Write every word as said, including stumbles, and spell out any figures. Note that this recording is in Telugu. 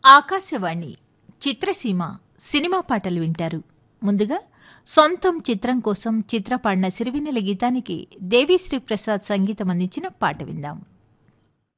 ఆకాశవాణి చిత్రసీమ సినిమా పాటలు వింటారు. ముందుగా సొంతం చిత్రం కోసం చిత్ర పాడిన సిరివెన్నెల గీతానికి దేవిశ్రీ ప్రసాద్ సంగీతం అందించిన పాట విందాం.